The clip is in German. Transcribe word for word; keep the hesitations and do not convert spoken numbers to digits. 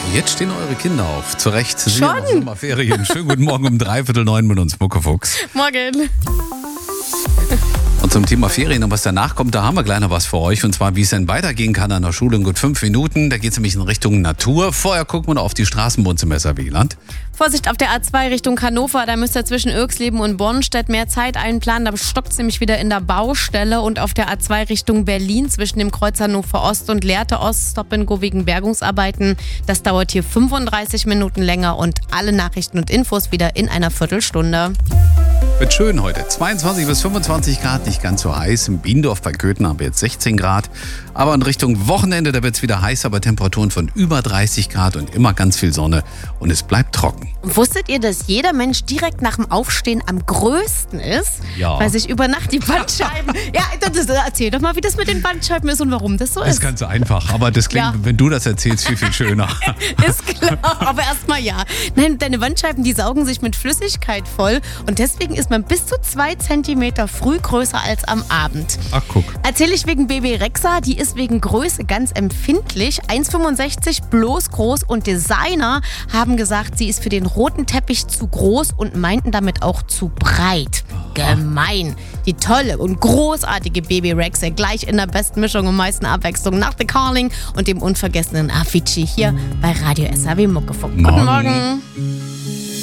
Jetzt stehen eure Kinder auf. Zu Recht. Sie Schon? sind auf Sommerferien. Schönen guten Morgen um dreiviertel neun mit uns, Muckefuchs. Morgen. Und zum Thema Ferien und was danach kommt, da haben wir gleich noch was für euch. Und zwar, wie es denn weitergehen kann an der Schule in gut fünf Minuten. Da geht es nämlich in Richtung Natur. Vorher gucken wir noch auf die Straßen bei uns im S R W-Land. Vorsicht auf der A zwei Richtung Hannover, da müsst ihr zwischen Irxleben und Bornstedt mehr Zeit einplanen. Da stockt es nämlich wieder in der Baustelle. Und auf der A zwei Richtung Berlin zwischen dem Kreuz Hannover Ost und Lehrte Ost, Stop and Go wegen Bergungsarbeiten. Das dauert hier fünfunddreißig Minuten länger und alle Nachrichten und Infos wieder in einer Viertelstunde. Wird schön heute. zweiundzwanzig bis fünfundzwanzig Grad, nicht ganz so heiß. In Biendorf bei Köthen haben wir jetzt sechzehn Grad. Aber in Richtung Wochenende, da wird es wieder heiß, aber Temperaturen von über dreißig Grad und immer ganz viel Sonne. Und es bleibt trocken. Wusstet ihr, dass jeder Mensch direkt nach dem Aufstehen am größten ist? Ja. Weil sich über Nacht die Bandscheiben... ja, das, erzähl doch mal, wie das mit den Bandscheiben ist und warum das so Das ist. ist ganz einfach, aber das klingt, Ja. wenn du das erzählst, viel, viel schöner. Ist klar, aber erstmal ja. Nein, deine Bandscheiben, die saugen sich mit Flüssigkeit voll und deswegen ist man bis zu zwei Zentimeter früh größer als am Abend. Ach, guck. Erzähle ich wegen Baby Rexa, die ist wegen Größe ganz empfindlich. eins Komma fünfundsechzig, bloß groß, und Designer haben gesagt, sie ist für den roten Teppich zu groß und meinten damit auch zu breit. Gemein. Die tolle und großartige Baby Rexa gleich in der besten Mischung und meisten Abwechslung nach The Calling und dem unvergessenen Avicii hier bei Radio S R W Muckefuchs. Guten Morgen. Morgen.